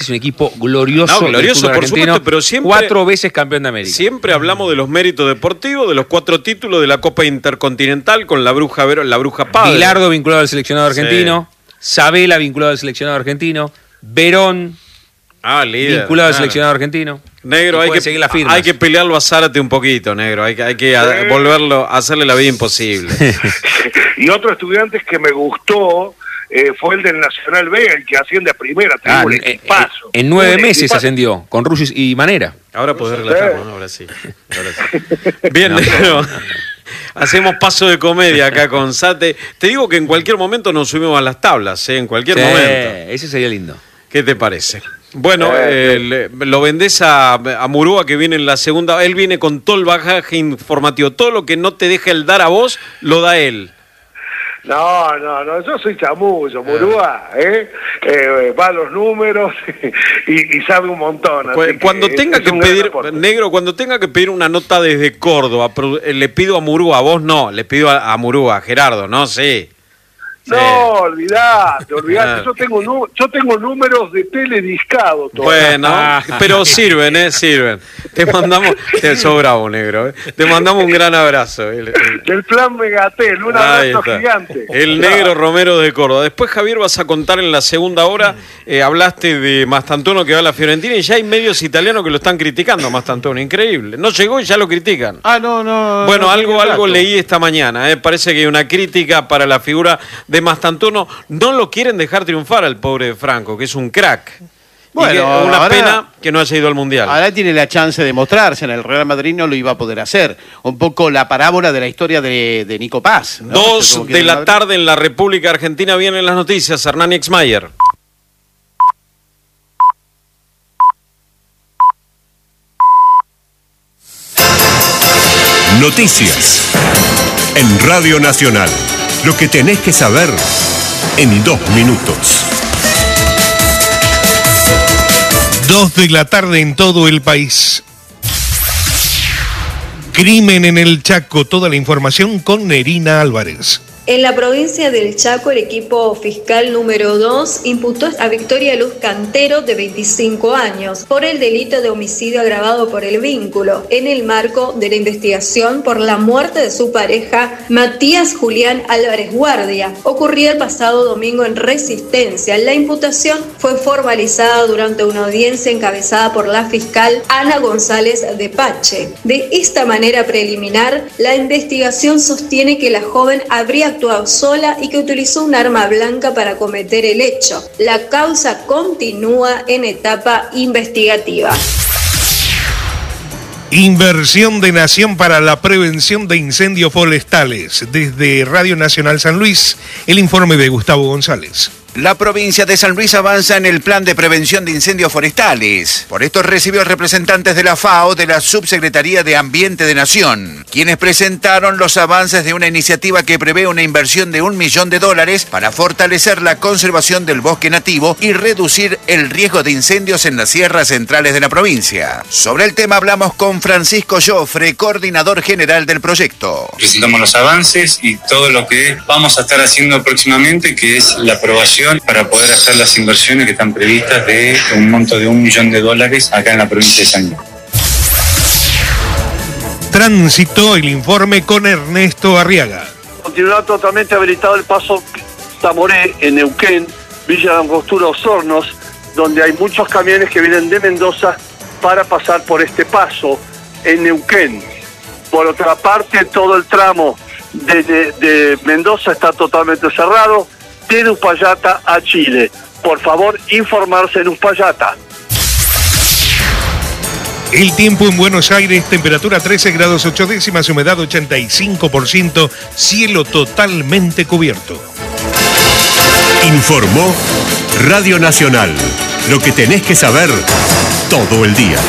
Es un equipo glorioso, glorioso por supuesto, pero siempre 4 veces campeón de América. Siempre hablamos de los méritos deportivos, de los 4 títulos de la Copa Intercontinental con la Bruja Padre. Bilardo vinculado al seleccionado argentino, Sabela vinculado al seleccionado argentano, Verón vinculado al seleccionado argentino. Negro, hay que pelearlo a Zárate un poquito, negro. Hay que volverlo a hacerle la vida imposible. Y otro estudiante que me gustó fue el del Nacional B, el que asciende a primera. En 9 meses ascendió, con Ruggis y Manera. Ahora podés relatarlo, ¿no? Ahora sí. Bien, negro. Hacemos paso de comedia acá con Sate. Te digo que en cualquier momento nos subimos a las tablas, en cualquier momento. Ese sería lindo. ¿Qué te parece? Bueno, lo vendés a Murúa, que viene en la segunda. Él viene con todo el bagaje informativo. Todo lo que no te deja el dar a vos, lo da él. No, yo soy chamullo, Murúa, va a los números y sabe un montón. Cuando tenga que pedir, negro, cuando tenga que pedir una nota desde Córdoba, le pido a Murúa, a vos no, le pido a Murúa, a Gerardo, ¿no? Sí. No, olvidate, yo tengo números de telediscado todavía. Bueno, pero sirven. Te mandamos, sos bravo, negro, te mandamos un gran abrazo. Del plan Megatel, un abrazo gigante. El negro Romero de Córdoba. Después, Javier, vas a contar en la segunda hora, hablaste de Mastantuono que va a la Fiorentina y ya hay medios italianos que lo están criticando a Mastantuono, increíble. No llegó y ya lo critican. No. Bueno, algo leí esta mañana, parece que hay una crítica para la figura de Mastantuono. No lo quieren dejar triunfar al pobre Franco, que es un crack. Bueno, una pena que no haya ido al Mundial. Ahora tiene la chance de mostrarse. En el Real Madrid no lo iba a poder hacer. Un poco la parábola de la historia de Nico Paz, ¿no? 2 de la tarde en la República Argentina. Vienen las noticias. Hernán Exmayer. Noticias en Radio Nacional. Lo que tenés que saber en 2 minutos. 2 de la tarde en todo el país. Crimen en el Chaco. Toda la información con Nerina Álvarez. En la provincia del Chaco, el equipo fiscal número 2 imputó a Victoria Luz Cantero, de 25 años, por el delito de homicidio agravado por el vínculo, en el marco de la investigación por la muerte de su pareja, Matías Julián Álvarez Guardia, ocurrida el pasado domingo en Resistencia. La imputación fue formalizada durante una audiencia encabezada por la fiscal Ana González de Pache. De esta manera preliminar, la investigación sostiene que la joven habría actuado sola y que utilizó un arma blanca para cometer el hecho. La causa continúa en etapa investigativa. Inversión de Nación para la prevención de incendios forestales. Desde Radio Nacional San Luis, el informe de Gustavo González. La provincia de San Luis avanza en el plan de prevención de incendios forestales. Por esto recibió representantes de la FAO, de la Subsecretaría de Ambiente de Nación, quienes presentaron los avances de una iniciativa que prevé una inversión de $1 millón para fortalecer la conservación del bosque nativo y reducir el riesgo de incendios en las sierras centrales de la provincia. Sobre el tema hablamos con Francisco Joffre, coordinador general del proyecto. Presentamos los avances y todo lo que vamos a estar haciendo próximamente, que es la aprobación para poder hacer las inversiones que están previstas de un monto de $1 millón acá en la provincia de San Luis. Tránsito, el informe con Ernesto Arriaga. Continuará totalmente habilitado el paso Tamoré en Neuquén, Villa de Angostura, Osornos, donde hay muchos camiones que vienen de Mendoza para pasar por este paso en Neuquén. Por otra parte, todo el tramo de Mendoza está totalmente cerrado, de Uspallata a Chile. Por favor, informarse en Uspallata. El tiempo en Buenos Aires, temperatura 13 grados 8 décimas, humedad 85%, cielo totalmente cubierto. Informó Radio Nacional. Lo que tenés que saber todo el día.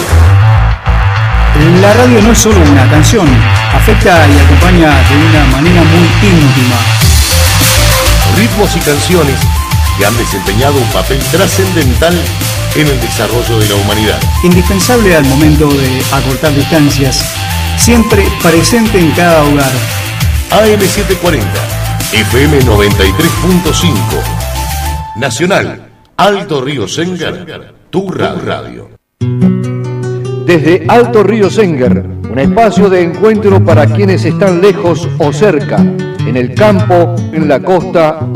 La radio no es solo una canción, afecta y acompaña de una manera muy íntima. Ritmos y canciones que han desempeñado un papel trascendental en el desarrollo de la humanidad. Indispensable al momento de acortar distancias, siempre presente en cada hogar. AM740, FM 93.5, Nacional, Alto Río Sengar, tu radio. Desde Alto Río Senguer, un espacio de encuentro para quienes están lejos o cerca, en el campo, en la costa